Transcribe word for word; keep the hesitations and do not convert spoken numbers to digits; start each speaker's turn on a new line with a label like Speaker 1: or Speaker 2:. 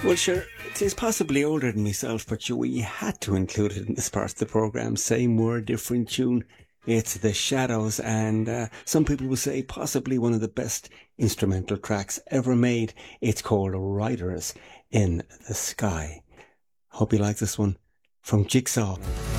Speaker 1: Well, sure, it is possibly older than myself, but sure, we had to include it in this part of the programme. Same word, different tune. It's The Shadows, and uh, some people will say possibly one of the best instrumental tracks ever made. It's called Riders in the Sky. Hope you like this one from Jigsaw.